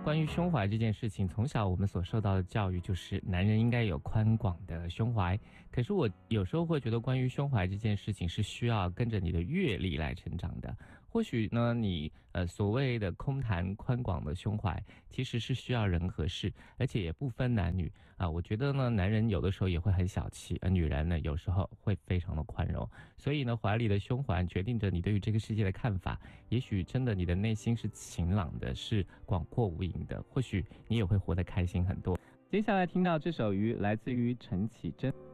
关于胸怀这件事情，从小我们所受到的教育就是男人应该有宽广的胸怀。可是我有时候会觉得，关于胸怀这件事情是需要跟着你的阅历来成长的。或许呢，你所谓的空谈宽广的胸怀，其实是需要人和事，而且也不分男女啊。我觉得呢，男人有的时候也会很小气，而女人呢，有时候会非常的宽容。所以呢，怀里的胸怀决定着你对于这个世界的看法。也许真的你的内心是晴朗的，是广阔无垠的，或许你也会活得开心很多。接下来听到这首来自于陈绮贞。